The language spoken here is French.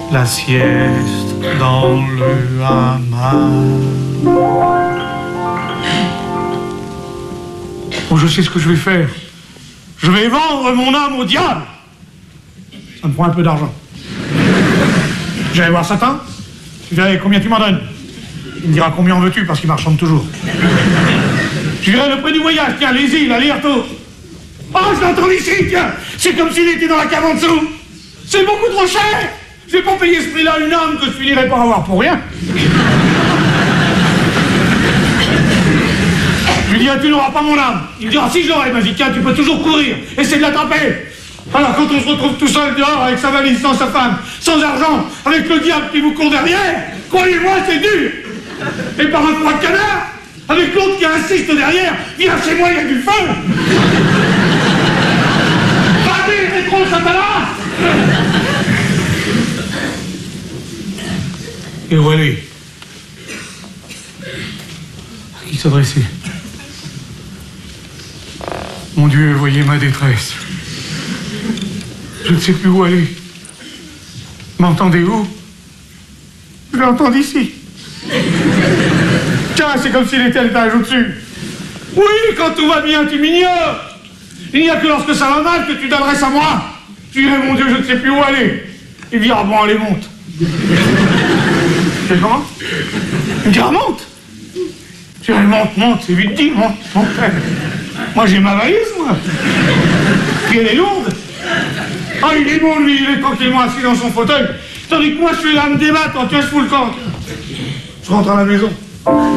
la sieste dans le hamac. Bon, je sais ce que je vais faire. Je vais vendre mon âme au diable. Ça me prend un peu d'argent. J'irai voir Satan. Je dirai combien tu m'en donnes. Il me dira combien en veux-tu parce qu'il marchande toujours. Je dirai le prix du voyage. Tiens, les îles, aller-retour. Oh, je l'entends ici, tiens. C'est comme s'il était dans la cave en dessous. C'est beaucoup trop cher. Je vais pas payer ce prix-là une âme que je finirai par avoir pour rien. Je lui dirai, tu n'auras pas mon âme. Il me dira, si je l'aurai, vas-y, tiens, tu peux toujours courir. Essaie de l'attraper. Alors quand on se retrouve tout seul dehors avec sa valise, sans sa femme, sans argent, avec le diable qui vous court derrière, croyez-moi, c'est dur. Et par un croix de canard, avec l'autre qui insiste derrière, viens chez moi, il y a du feu. Partez, rétro, Satanas. Et où aller? À qui s'adresser? Mon Dieu, voyez ma détresse. Je ne sais plus où aller. M'entendez où? Je l'entends d'ici. Tiens, c'est comme s'il était à l'étage au-dessus. Oui, quand tout va bien, tu m'ignores. Il n'y a que lorsque ça va mal que tu t'adresses à moi. Je dirai, mon Dieu, je ne sais plus où aller. Il me dira, bon, allez, monte. C'est comment? Il me dira, monte. Je dirai, monte, c'est vite dit, monte. Moi, j'ai ma valise, moi. Puis elle est lourde. Ah, il est bon, lui, il est tranquillement assis dans son fauteuil. Tandis que moi, je suis là à me débattre, tiens, je fous le camp. Je rentre à la maison.